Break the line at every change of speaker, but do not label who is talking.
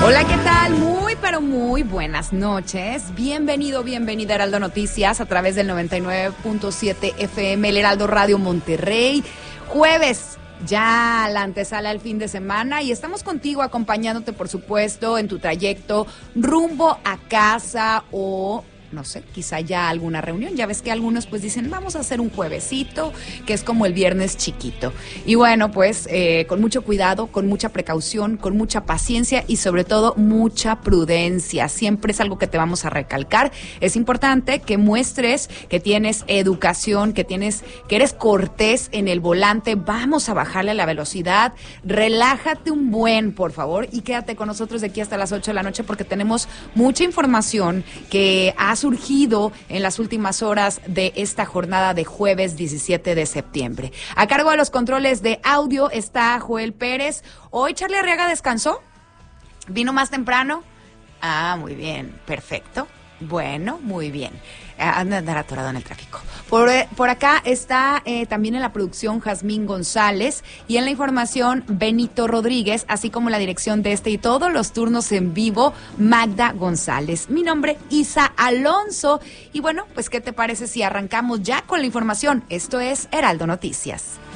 Hola, ¿qué tal? Muy, pero muy buenas noches. Bienvenido, bienvenida a Heraldo Noticias a través del 99.7 FM, el Heraldo Radio Monterrey. Jueves, ya la antesala del fin de semana y estamos contigo acompañándote, por supuesto, en tu trayecto rumbo a casa o... no sé, quizá ya alguna reunión. Ya ves que algunos pues dicen, vamos a hacer un juevesito, que es como el viernes chiquito. Y bueno, pues con mucho cuidado, con mucha precaución, con mucha paciencia y sobre todo mucha prudencia. Siempre es algo que te vamos a recalcar. Es importante que muestres que tienes educación, que eres cortés en el volante. Vamos a bajarle la velocidad. Relájate un buen, por favor, y quédate con nosotros de aquí hasta las 8 de la noche porque tenemos mucha información que ha surgido en las últimas horas de esta jornada de jueves 17 de septiembre. A cargo de los controles de audio está Joel Pérez. Hoy Charly Arriaga descansó. ¿Vino más temprano? Ah, muy bien, perfecto. Bueno, muy bien. Anda a andar atorado en el tráfico. Por acá está también en la producción Jazmín González y en la información Benito Rodríguez, así como la dirección de este y todos los turnos en vivo, Magda González. Mi nombre, Isa Alonso. Y bueno, pues ¿qué te parece si arrancamos ya con la información? Esto es Heraldo Noticias.